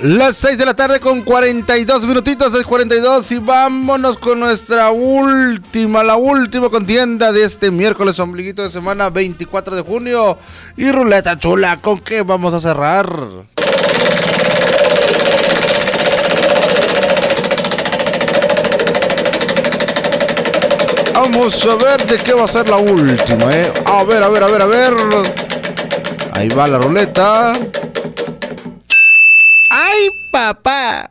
Las 6 de la tarde con 42 minutitos, 6:42, y vámonos con nuestra la última contienda de este miércoles, ombliguito de semana, 24 de junio. Y ruleta chula, ¿con qué vamos a cerrar? Vamos a ver de qué va a ser la última, A ver. Ahí va la ruleta. ¡Ay, papá!